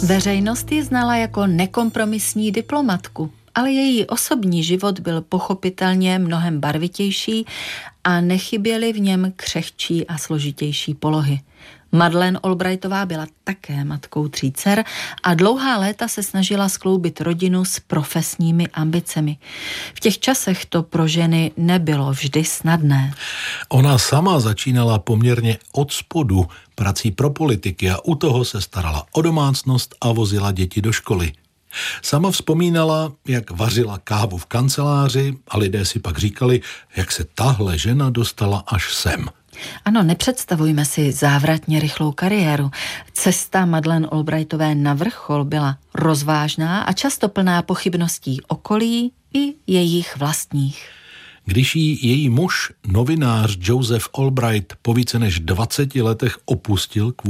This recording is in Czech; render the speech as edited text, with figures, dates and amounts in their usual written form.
Veřejnost ji znala jako nekompromisní diplomatku, ale její osobní život byl pochopitelně mnohem barvitější a nechyběly v něm křehčí a složitější polohy. Madeleine Albrightová byla také matkou 3 dcer a dlouhá léta se snažila skloubit rodinu s profesními ambicemi. V těch časech to pro ženy nebylo vždy snadné. Ona sama začínala poměrně od spodu prací pro politiky a u toho se starala o domácnost a vozila děti do školy. Sama vzpomínala, jak vařila kávu v kanceláři a lidé si pak říkali, jak se tahle žena dostala až sem. Ano, nepředstavujme si závratně rychlou kariéru. Cesta Madeleine Albrightové na vrchol byla rozvážná a často plná pochybností okolí i jejich vlastních. Když jí její muž, novinář Joseph Albright, po více než 20 letech opustil kvůli